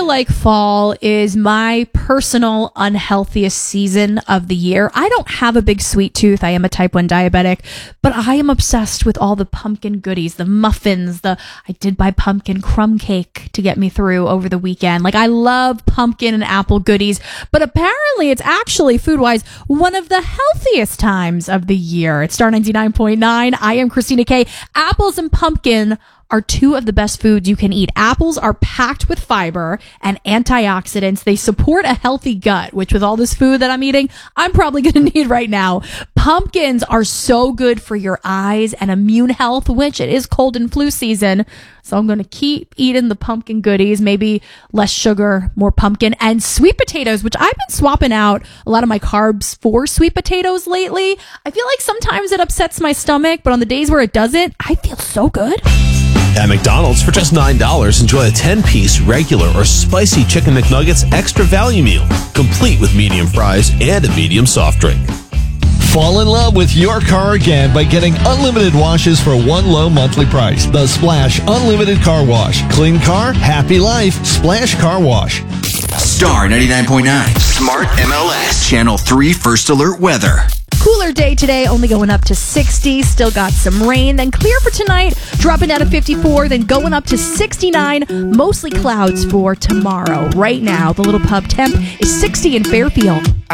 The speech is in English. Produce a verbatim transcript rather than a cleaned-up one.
feel like fall is my personal unhealthiest season of the year. I don't have a big sweet tooth. I am a type one diabetic, but I am obsessed with all the pumpkin goodies, the muffins, the I did buy pumpkin crumb cake to get me through over the weekend. Like, I love pumpkin and apple goodies, but apparently it's actually food-wise one of the healthiest times of the year. It's Star ninety-nine point nine. I am Christina K. Apples and pumpkin are two of the best foods you can eat. Apples are packed with fiber and antioxidants. They support a healthy gut, which with all this food that I'm eating, I'm probably going to need right now. Pumpkins are so good for your eyes and immune health, which it is cold and flu season. So I'm going to keep eating the pumpkin goodies, maybe less sugar, more pumpkin, and sweet potatoes, which I've been swapping out a lot of my carbs for sweet potatoes lately. I feel like sometimes it upsets my stomach, but on the days where it doesn't, I feel so good. At McDonald's, for just nine dollars, enjoy a ten-piece regular or spicy Chicken McNuggets extra value meal, complete with medium fries and a medium soft drink. Fall in love with your car again by getting unlimited washes for one low monthly price. The Splash Unlimited Car Wash. Clean car, happy life. Splash Car Wash. Star ninety-nine point nine. Smart M L S. Channel three First Alert Weather. Cooler day today, only going up to sixty. Still got some rain. Then clear for tonight, dropping down to fifty-four. Then going up to sixty-nine. Mostly clouds for tomorrow. Right now, the Little Pub temp is sixty in Fairfield.